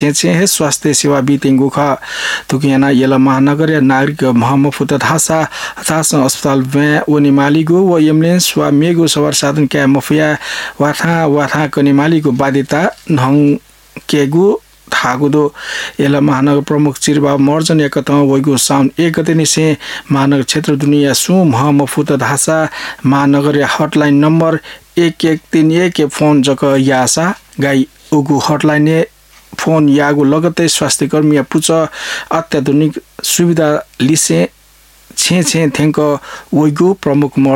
छे स्वास्थ्य सेवा बितेंगु ख तुकियाना येला महानगर या नागरिक मोहम्मद फुत थासा अस्पताल में ओनिमालीगु व एम्बुलेंस व मेगु सवार साधन क्या मफिया वाथा कनिमालीगु बाध्यता नहङ केगु थागुदो येला महानगर प्रमुख चिरबा मर्जन एकतम वैगु साउन 1 गते निसे महानगर क्षेत्र दुनिया सु मोहम्मद फुत धासा महानगर या हटलाइन नम्बर 1131 के फोन जक यासा गाई उगु हटलाइन फोन यागु लगतै स्वास्थ्य कर्मी या पुच अत्याधुनिक सुविधा लिसे छे थेंक वैगु प्रमुख